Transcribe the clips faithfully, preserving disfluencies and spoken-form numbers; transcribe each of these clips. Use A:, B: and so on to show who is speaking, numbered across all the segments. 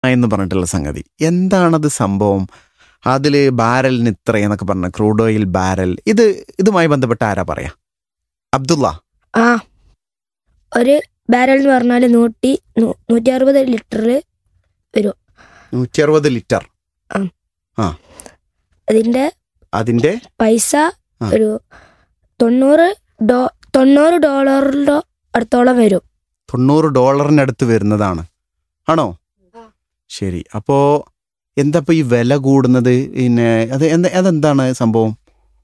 A: എന്ന് പറഞ്ഞിട്ടുള്ള സംഗതി എന്താണത് സംഭവം? അതിൽ ബാരലിന് ഇത്ര എന്നൊക്കെ പറഞ്ഞ ക്രൂഡ് ഓയിൽ ബാരൽ, ഇത് ഇതുമായി ബന്ധപ്പെട്ട് ആരാ പറയാ? അബ്ദുള്ള.
B: ആ ഒരു ബാരൽ എന്ന് പറഞ്ഞാൽ നൂറ്റി നൂറ്റി അറുപത് ലിറ്ററിൽ വരും.
A: നൂറ്റി അറുപത് ലിറ്റർ. ആ
B: അതിന്റെ
A: അതിന്റെ
B: പൈസ ഒരു തൊണ്ണൂറ് ഡോ തൊണ്ണൂറ് ഡോളറിന്റെ അടുത്തോളം വരും.
A: തൊണ്ണൂറ് ഡോളറിനടുത്ത് വരുന്നതാണ് ആണോ? ശരി. അപ്പോ എന്താ ഇപ്പൊ ഈ വില കൂടുന്നത്? പിന്നെ അത് എന്താ അതെന്താണ് സംഭവം?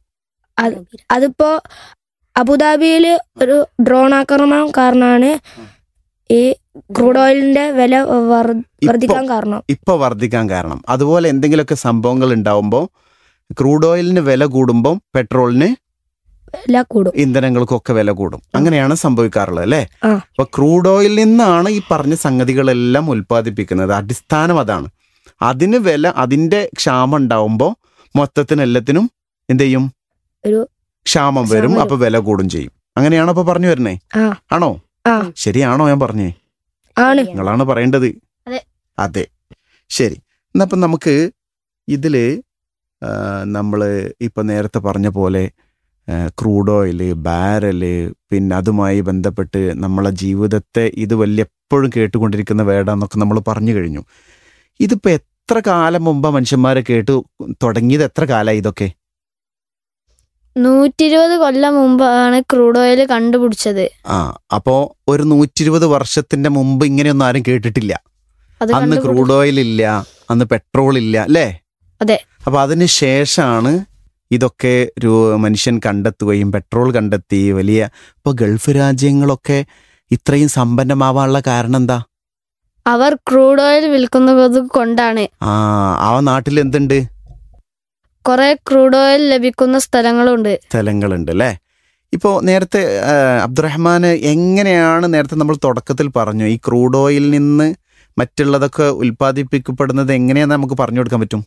B: അതിപ്പോ അബുദാബിയിൽ ഒരു ഡ്രോൺ ആക്രമണം കാരണമാണ് ഈ ക്രൂഡ് ഓയിലിന്റെ വില വർദ്ധിക്കാൻ കാരണം.
A: ഇപ്പൊ വർദ്ധിക്കാൻ കാരണം അതുപോലെ എന്തെങ്കിലുമൊക്കെ സംഭവങ്ങൾ ഉണ്ടാവുമ്പോൾ ക്രൂഡ് ഓയിലിന് വില കൂടുമ്പോൾ പെട്രോളിന്
B: വില കൂടും,
A: ഇന്ധനങ്ങൾക്കൊക്കെ വില കൂടും. അങ്ങനെയാണ് സംഭവിക്കാറുള്ളത് അല്ലേ? അപ്പൊ ക്രൂഡ് ഓയിലിൽ നിന്നാണ് ഈ പറഞ്ഞ സംഗതികളെല്ലാം ഉൽപ്പാദിപ്പിക്കുന്നത്. അടിസ്ഥാനം അതാണ്. അതിന് വില, അതിന്റെ ക്ഷാമം ഉണ്ടാവുമ്പോൾ മൊത്തത്തിന് എല്ലാത്തിനും എന്ത് ചെയ്യും?
B: ഒരു
A: ക്ഷാമം വരും. അപ്പൊ വില കൂടും ചെയ്യും. അങ്ങനെയാണോ അപ്പൊ പറഞ്ഞു വരുന്നേ? ആണോ? ശരിയാണോ ഞാൻ പറഞ്ഞേ? നിങ്ങളാണ് പറയേണ്ടത്. അതെ, ശരി. എന്നപ്പം നമുക്ക് ഇതില് നമ്മള് ഇപ്പൊ നേരത്തെ പറഞ്ഞ പോലെ ക്രൂഡ് ഓയില്, ബാരല്, പിന്നെ അതുമായി ബന്ധപ്പെട്ട് നമ്മളെ ജീവിതത്തെ ഇത് വലിയ എപ്പോഴും കേട്ടുകൊണ്ടിരിക്കുന്ന വേടാന്നൊക്കെ നമ്മൾ പറഞ്ഞു കഴിഞ്ഞു. ഇതിപ്പോ എത്ര കാലം മുമ്പ് മനുഷ്യന്മാരെ കേട്ടു തുടങ്ങിയത്? എത്ര കാലമായി ഇതൊക്കെ?
B: നൂറ്റി ഇരുപത് കൊല്ലം മുമ്പാണ് ക്രൂഡ് ഓയിൽ കണ്ടുപിടിച്ചത്.
A: ആ അപ്പോ ഒരു നൂറ്റി ഇരുപത് വർഷത്തിന്റെ മുമ്പ് ഇങ്ങനെയൊന്നും ആരും കേട്ടിട്ടില്ല. അന്ന് ക്രൂഡ് ഓയിൽ ഇല്ല, അന്ന് പെട്രോൾ ഇല്ല അല്ലേ?
B: അതെ.
A: അപ്പൊ അതിന് ശേഷമാണ് ഇതൊക്കെ ഒരു മനുഷ്യൻ കണ്ടെത്തുകയും പെട്രോൾ കണ്ടെത്തി വലിയ. ഇപ്പൊ ഗൾഫ് രാജ്യങ്ങളൊക്കെ ഇത്രയും സമ്പന്നമാവാനുള്ള കാരണം എന്താ?
B: അവർ ക്രൂഡ് ഓയിൽ വിൽക്കുന്നത് കൊണ്ടാണ്.
A: ആ ആ നാട്ടിൽ എന്തുണ്ട്?
B: കുറെ ക്രൂഡ് ഓയിൽ ലഭിക്കുന്ന സ്ഥലങ്ങളുണ്ട്
A: സ്ഥലങ്ങളുണ്ട് അല്ലേ? ഇപ്പോൾ നേരത്തെ അബ്ദുറഹ്മാന് എങ്ങനെയാണ് നേരത്തെ നമ്മൾ തുടക്കത്തിൽ പറഞ്ഞു ഈ ക്രൂഡ് ഓയിലിൽ നിന്ന് മറ്റുള്ളതൊക്കെ ഉൽപ്പാദിപ്പിക്കപ്പെടുന്നത് എങ്ങനെയാന്ന് നമുക്ക് പറഞ്ഞു കൊടുക്കാൻ പറ്റും?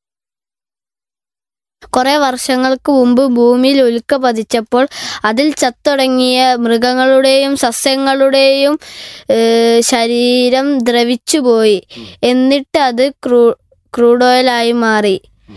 B: കുറെ വർഷങ്ങൾക്ക് മുമ്പ് ഭൂമിയിൽ ഉൽക്ക പതിച്ചപ്പോൾ അതിൽ ചത്തൊടങ്ങിയ മൃഗങ്ങളുടെയും സസ്യങ്ങളുടെയും ശരീരം ദ്രവിച്ചുപോയി. എന്നിട്ട് അത് ക്രൂ ക്രൂഡ് ഓയിലായി മാറി.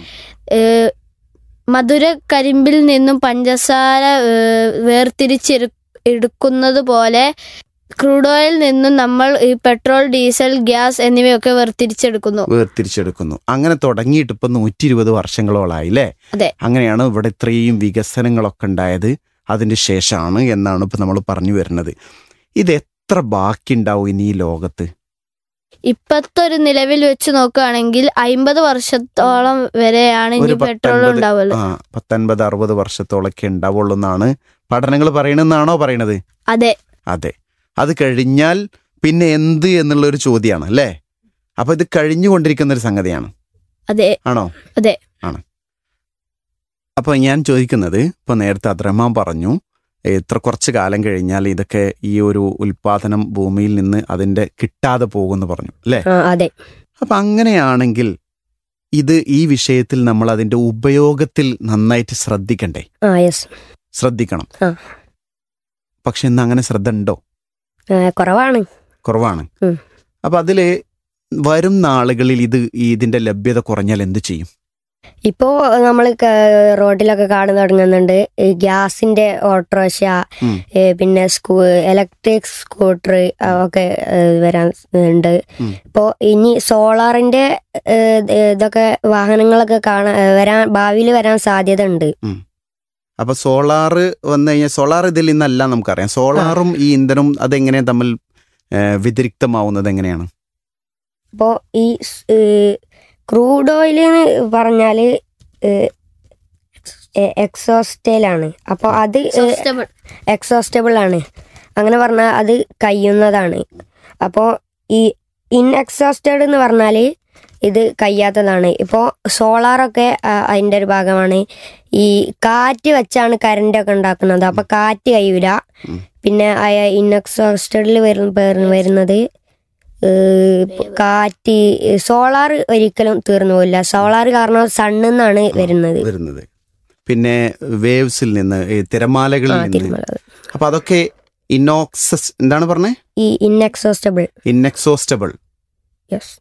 B: മധുര കരിമ്പിൽ നിന്നും പഞ്ചസാര വേർതിരിച്ചെടു എടുക്കുന്നത് പോലെ ക്രൂഡ് ഓയിൽ നിന്നും നമ്മൾ ഈ പെട്രോൾ, ഡീസൽ, ഗ്യാസ് എന്നിവയൊക്കെ വേർതിരിച്ചെടുക്കുന്നു
A: വേർതിരിച്ചെടുക്കുന്നു അങ്ങനെ തുടങ്ങിയിട്ട് ഇപ്പൊ നൂറ്റി ഇരുപത് വർഷങ്ങളോളായി അല്ലേ?
B: അതെ.
A: അങ്ങനെയാണ് ഇവിടെ ഇത്രയും വികസനങ്ങളൊക്കെ ഉണ്ടായത്. അതിന്റെ ശേഷമാണ് എന്നാണ് ഇപ്പൊ നമ്മൾ പറഞ്ഞു വരുന്നത്. ഇത് എത്ര ബാക്കി ഉണ്ടാവും ഇനി ഈ ലോകത്ത്?
B: ഇപ്പത്തെ ഒരു നിലവിൽ വെച്ച് നോക്കുകയാണെങ്കിൽ അമ്പത് വർഷത്തോളം വരെയാണ് ഇനി പെട്രോൾ ഉണ്ടാവുള്ളൂ.
A: പത്തൊൻപത് അറുപത് വർഷത്തോളൊക്കെ ഉണ്ടാവുള്ളൂ എന്നാണ് പഠനങ്ങൾ പറയണെന്നാണോ പറയണത്?
B: അതെ
A: അതെ. അത് കഴിഞ്ഞാൽ പിന്നെ എന്ത് എന്നുള്ളൊരു ചോദ്യമാണ് അല്ലേ? അപ്പൊ ഇത് കഴിഞ്ഞുകൊണ്ടിരിക്കുന്ന ഒരു സംഗതിയാണ്.
B: അതെ.
A: ആണോ?
B: അതെ
A: ആണ്. അപ്പൊ ഞാൻ ചോദിക്കുന്നത്, ഇപ്പൊ നേരത്തെ അബ്ദുറഹ്മാൻ പറഞ്ഞു എത്ര കുറച്ച് കാലം കഴിഞ്ഞാൽ ഇതൊക്കെ ഈ ഒരു ഉൽപാദനം ഭൂമിയിൽ നിന്ന് അതിന്റെ കിട്ടാതെ പോകുമെന്ന് പറഞ്ഞു അല്ലേ?
B: അതെ.
A: അപ്പൊ അങ്ങനെയാണെങ്കിൽ ഇത് ഈ വിഷയത്തിൽ നമ്മൾ അതിന്റെ ഉപയോഗത്തിൽ നന്നായിട്ട് ശ്രദ്ധിക്കണ്ടേ? ശ്രദ്ധിക്കണം. പക്ഷെ ഇന്ന് അങ്ങനെ ശ്രദ്ധ ഉണ്ടോ?
B: കുറവാണ്.
A: കുറവാണ്. അപ്പൊ അതില് വരും നാളുകളിൽ ഇത് ഇതിന്റെ ലഭ്യത കുറഞ്ഞാൽ എന്ത് ചെയ്യും?
C: ഇപ്പോ നമ്മൾ റോഡിലൊക്കെ കാണാൻ തുടങ്ങുന്നുണ്ട് ഗ്യാസിന്റെ ഓട്ടോറിക്ഷ, പിന്നെ സ്കൂ ഇലക്ട്രിക് സ്കൂട്ടർ ഒക്കെ വരാൻ ഉണ്ട്. ഇപ്പോ ഇനി സോളാറിന്റെ ഇതൊക്കെ വാഹനങ്ങളൊക്കെ കാണാൻ വരാൻ ഭാവിയിൽ വരാൻ സാധ്യത ഉണ്ട്.
A: അപ്പൊ സോളാർ വന്നു കഴിഞ്ഞാൽ, സോളാർ ഇതിൽ നിന്നല്ല നമുക്കറിയാം. സോളാറും ഈ ഇന്ധനവും അതെങ്ങനെയാണ് തമ്മിൽ വ്യതിരിക്തമാവുന്നത് എങ്ങനെയാണ്?
C: അപ്പോ ഈ ക്രൂഡ് ഓയിൽ എന്ന് പറഞ്ഞാല് എക്സോസ്റ്റൈലാണ്. അപ്പോൾ അത് എക്സോസ്റ്റബിൾ ആണ്. അങ്ങനെ പറഞ്ഞാൽ അത് കഴിയുന്നതാണ്. അപ്പോൾ ഈ ഇൻഎക്സോസ്റ്റഡ് എന്ന് പറഞ്ഞാൽ ഇത് കഴിയാത്തതാണ്. ഇപ്പോൾ സോളാറൊക്കെ അതിൻ്റെ ഒരു ഭാഗമാണ്. ഈ കാറ്റ് വെച്ചാണ് കറണ്ടൊക്കെ ഉണ്ടാക്കുന്നത്. അപ്പോൾ കാറ്റ് കഴിയൂല. പിന്നെ ഇൻഎക്സോസ്റ്റഡിൽ വരുന്നത് കാറ്റ്, സോളാർ ഒരിക്കലും തീർന്നു പോയില്ല. സോളാർ കാരണം സണ്ണിൽ നിന്നാണ് വരുന്നത്
A: വരുന്നത് പിന്നെ വേവ്സിൽ നിന്ന്, തിരമാലകളിൽ നിന്ന്. അപ്പൊ അതൊക്കെ ഇന്നോക്സസ് എന്താണ് പറഞ്ഞേ?
C: ഈ ഇൻഎക്സോസ്റ്റബിൾ
A: ഇൻഎക്സോസ്റ്റബിൾ